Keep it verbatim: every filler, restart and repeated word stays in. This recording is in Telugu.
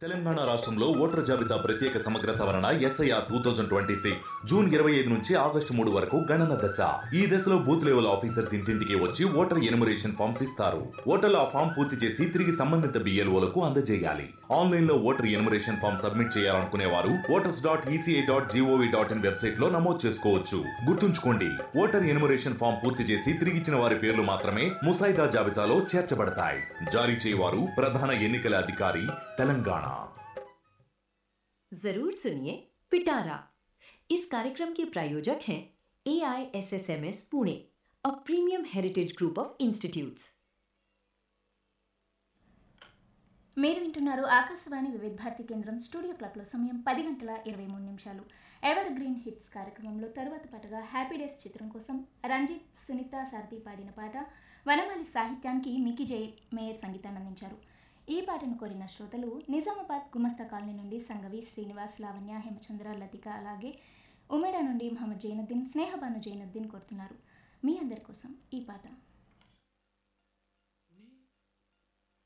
తెలంగాణ రాష్ట్రంలో ఓటర్ జాబితా ప్రత్యేక సమగ్ర సవరణ SIR two thousand twenty six June ఇరవై ఐదు నుంచి ఆగస్టు మూడు వరకు గణన దశ. ఈ దశలో బూత్ లెవెల్ ఆఫీసర్స్ ఇంటింటికి వచ్చి ఓటర్ ఎనుమరేషన్ ఫామ్స్ ఇస్తారు. ఓటర్లు ఆ ఫామ్ పూర్తి చేసి తిరిగి సంబంధిత బిఎల్ఓలకు అందజేయాలి. ఆన్లైన్ లో ఓటర్ ఎనుమరేషన్ ఫామ్ సబ్మిట్ చేయాలనుకునే వారు voters dot ECI dot GOV dot in website లో నమోదు చేసుకోవచ్చు. గుర్తుంచుకోండి, ఓటర్ ఎనుమరేషన్ ఫామ్ పూర్తి చేసి తిరిగిచ్చిన వారి పేర్లు మాత్రమే ముసాయిదా జాబితాలో చేర్చబడతాయి. జారీ చేయవారు ప్రధాన ఎన్నికల అధికారి, తెలంగాణ. जरूर सुनिए पिटारा। इस कार्यक्रम के प्रायोजक हैं ए I S S M S Pune, a premium heritage group of institutes. మీరు వింటున్నారు ఆకాశవాణి వివిధ భారతి కేంద్రం స్టూడియో క్లాక్లో సమయం పది గంటల ఇరవై మూడు నిమిషాలు. ఎవర్ గ్రీన్ హిట్స్ కార్యక్రమంలో తరువాత పాటగా హ్యాపీ డేస్ చిత్రం కోసం రంజిత్, సునీత సారథి పాడిన పాట వనమాలి సాహిత్యానికి మికీ జై మేయర్ సంగీతాన్ని అందించారు. ఈ పాటను కోరిన శ్రోతలు నిజామాబాద్ గుమస్తా కాలనీ నుండి సంగవి, శ్రీనివాస్, లావణ్య, హేమచంద్ర, లతిక, అలాగే ఉమేడా నుండి మహమ్మద్ జైనుద్దీన్, స్నేహబాను జైనుద్దీన్ కోరుతున్నారు. మీ అందరి కోసం ఈ పాట.